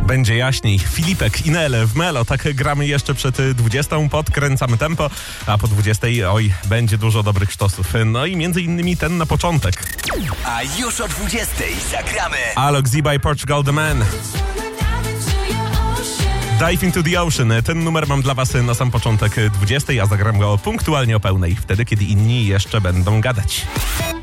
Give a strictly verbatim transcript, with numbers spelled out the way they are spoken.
Będzie jaśniej. Filipek, Inele w Melo. Tak gramy jeszcze przed dwudziestą. Podkręcamy tempo, a po dwudziestej, oj, będzie dużo dobrych sztosów. No i między innymi ten na początek. A już o dwudziestej zagramy Alok Z by Portugal The Man. Dive into the Ocean. Ten numer mam dla was na sam początek dwudziestej, a zagram go punktualnie o pełnej. Wtedy, kiedy inni jeszcze będą gadać.